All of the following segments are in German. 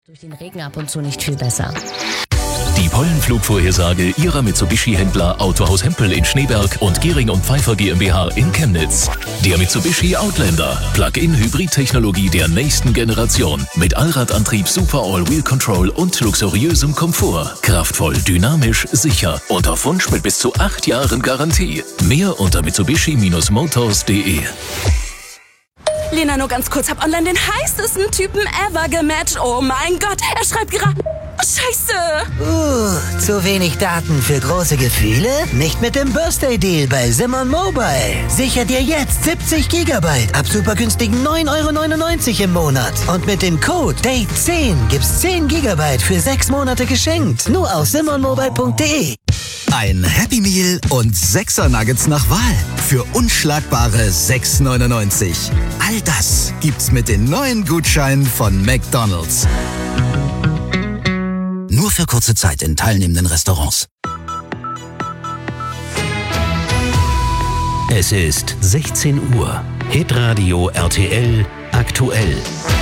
Durch den Regen ab und zu nicht viel besser. Die Pollenflugvorhersage Ihrer Mitsubishi-Händler Autohaus Hempel in Schneeberg und Gehring und Pfeiffer GmbH in Chemnitz. Der Mitsubishi Outlander, Plug-in-Hybrid-Technologie der nächsten Generation. Mit Allradantrieb, Super All-Wheel Control und luxuriösem Komfort. Kraftvoll, dynamisch, sicher und auf Wunsch mit bis zu 8 Jahren Garantie. Mehr unter mitsubishi-motors.de. Lena, nur ganz kurz, hab online den heißesten Typen ever gematcht. Oh mein Gott, er schreibt gerade... Scheiße! Zu wenig Daten für große Gefühle? Nicht mit dem Birthday Deal bei Simon Mobile. Sicher dir jetzt 70 GB ab super günstigen 9,99 € im Monat. Und mit dem Code DATE10 gibt's 10 GB für 6 Monate geschenkt. Nur auf simonmobile.de. Ein Happy Meal und 6er Nuggets nach Wahl für unschlagbare 6,99 €. All das gibt's mit den neuen Gutscheinen von McDonald's. Nur für kurze Zeit in teilnehmenden Restaurants. Es ist 16 Uhr. Hitradio RTL aktuell.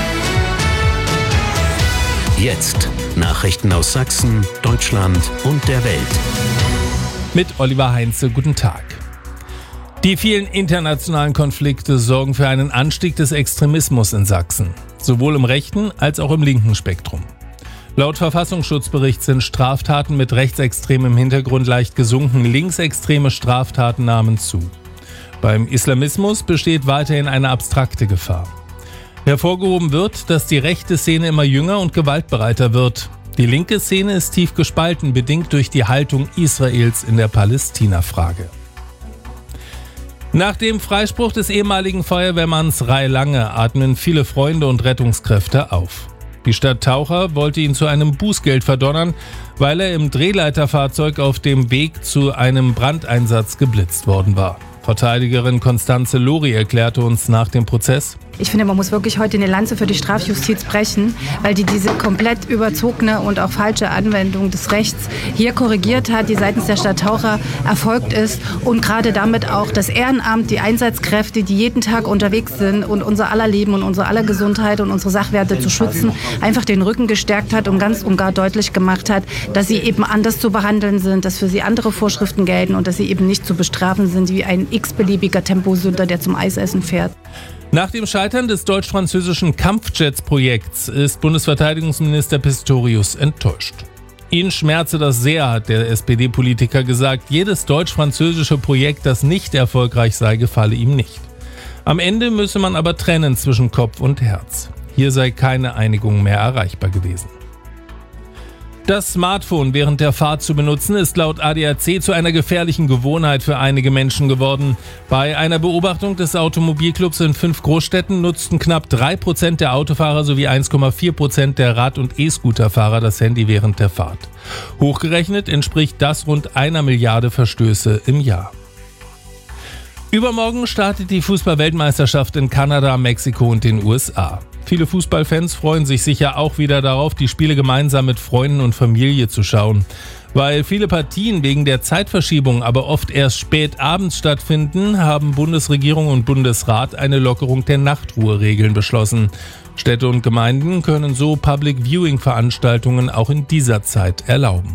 Jetzt Nachrichten aus Sachsen, Deutschland und der Welt. Mit Oliver Heinze, guten Tag. Die vielen internationalen Konflikte sorgen für einen Anstieg des Extremismus in Sachsen, sowohl im rechten als auch im linken Spektrum. Laut Verfassungsschutzbericht sind Straftaten mit rechtsextremem Hintergrund leicht gesunken, linksextreme Straftaten nahmen zu. Beim Islamismus besteht weiterhin eine abstrakte Gefahr. Hervorgehoben wird, dass die rechte Szene immer jünger und gewaltbereiter wird. Die linke Szene ist tief gespalten, bedingt durch die Haltung Israels in der Palästina-Frage. Nach dem Freispruch des ehemaligen Feuerwehrmanns Ray Lange atmen viele Freunde und Rettungskräfte auf. Die Stadt Taucher wollte ihn zu einem Bußgeld verdonnern, weil er im Drehleiterfahrzeug auf dem Weg zu einem Brandeinsatz geblitzt worden war. Verteidigerin Constanze Lori erklärte uns nach dem Prozess: Ich finde, man muss wirklich heute eine Lanze für die Strafjustiz brechen, weil die diese komplett überzogene und auch falsche Anwendung des Rechts hier korrigiert hat, die seitens der Stadt Taucher erfolgt ist und gerade damit auch das Ehrenamt, die Einsatzkräfte, die jeden Tag unterwegs sind und unser aller Leben und unsere aller Gesundheit und unsere Sachwerte zu schützen, einfach den Rücken gestärkt hat und ganz und gar deutlich gemacht hat, dass sie eben anders zu behandeln sind, dass für sie andere Vorschriften gelten und dass sie eben nicht zu bestrafen sind wie ein x-beliebiger Temposünder, der zum Eisessen fährt. Nach dem Scheitern des deutsch-französischen Kampfjets-Projekts ist Bundesverteidigungsminister Pistorius enttäuscht. Ihn schmerze das sehr, hat der SPD-Politiker gesagt. Jedes deutsch-französische Projekt, das nicht erfolgreich sei, gefalle ihm nicht. Am Ende müsse man aber trennen zwischen Kopf und Herz. Hier sei keine Einigung mehr erreichbar gewesen. Das Smartphone während der Fahrt zu benutzen, ist laut ADAC zu einer gefährlichen Gewohnheit für einige Menschen geworden. Bei einer Beobachtung des Automobilclubs in 5 Großstädten nutzten knapp 3% der Autofahrer sowie 1,4% der Rad- und E-Scooterfahrer das Handy während der Fahrt. Hochgerechnet entspricht das rund 1 Milliarde Verstöße im Jahr. Übermorgen startet die Fußball-Weltmeisterschaft in Kanada, Mexiko und den USA. Viele Fußballfans freuen sich sicher auch wieder darauf, die Spiele gemeinsam mit Freunden und Familie zu schauen. Weil viele Partien wegen der Zeitverschiebung aber oft erst spät abends stattfinden, haben Bundesregierung und Bundesrat eine Lockerung der Nachtruheregeln beschlossen. Städte und Gemeinden können so Public-Viewing-Veranstaltungen auch in dieser Zeit erlauben.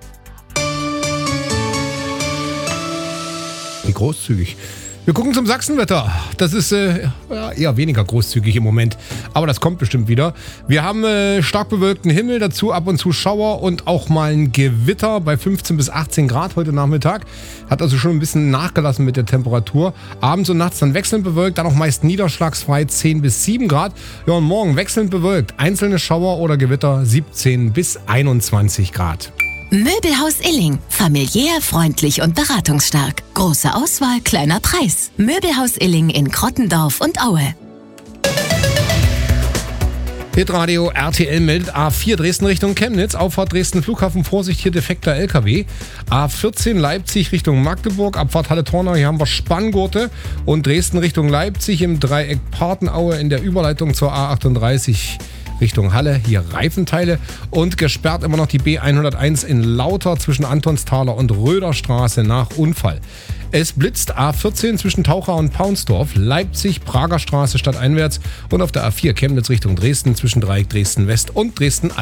Wie großzügig. Wir gucken zum Sachsenwetter. Das ist eher weniger großzügig im Moment, aber das kommt bestimmt wieder. Wir haben stark bewölkten Himmel, dazu ab und zu Schauer und auch mal ein Gewitter bei 15 bis 18 Grad heute Nachmittag. Hat also schon ein bisschen nachgelassen mit der Temperatur. Abends und nachts dann wechselnd bewölkt, dann auch meist niederschlagsfrei 10 bis 7 Grad. Ja, und morgen wechselnd bewölkt, einzelne Schauer oder Gewitter 17 bis 21 Grad. Möbelhaus Illing. Familiär, freundlich und beratungsstark. Große Auswahl, kleiner Preis. Möbelhaus Illing in Krottendorf und Aue. Hitradio RTL meldet A4 Dresden Richtung Chemnitz, Auffahrt Dresden Flughafen, Vorsicht, hier defekter LKW. A14 Leipzig Richtung Magdeburg, Abfahrt Halle-Tornau, hier haben wir Spanngurte. Und Dresden Richtung Leipzig im Dreieck Partenaue in der Überleitung zur A38 Richtung Halle, hier Reifenteile. Und gesperrt immer noch die B101 in Lauter zwischen Antonsthaler und Röderstraße nach Unfall. Es blitzt A14 zwischen Taucher und Paunsdorf, Leipzig, Prager Straße stadteinwärts und auf der A4 Chemnitz Richtung Dresden zwischen Dreieck Dresden West und Dresden